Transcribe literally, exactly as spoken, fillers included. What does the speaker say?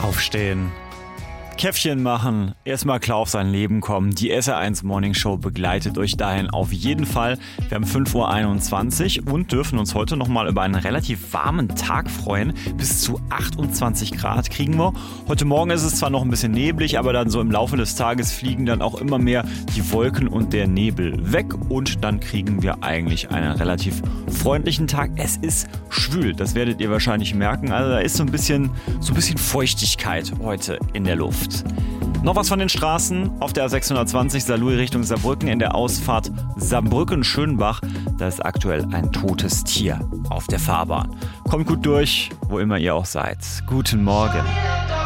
Aufstehen, Käffchen machen, erstmal klar auf sein Leben kommen. Die S R eins Morning Show begleitet euch dahin auf jeden Fall. Wir haben fünf Uhr einundzwanzig und dürfen uns heute nochmal über einen relativ warmen Tag freuen. Bis zu achtundzwanzig Grad kriegen wir. Heute Morgen ist es zwar noch ein bisschen neblig, aber dann so im Laufe des Tages fliegen dann auch immer mehr die Wolken und der Nebel weg. Und dann kriegen wir eigentlich einen relativ freundlichen Tag. Es ist schwül, das werdet ihr wahrscheinlich merken. Also da ist so ein bisschen, so ein bisschen Feuchtigkeit heute in der Luft. Noch was von den Straßen. Auf der A sechshundertzwanzig Saarlouis Richtung Saarbrücken in der Ausfahrt Saarbrücken-Schönbach. Da ist aktuell ein totes Tier auf der Fahrbahn. Kommt gut durch, wo immer ihr auch seid. Guten Morgen.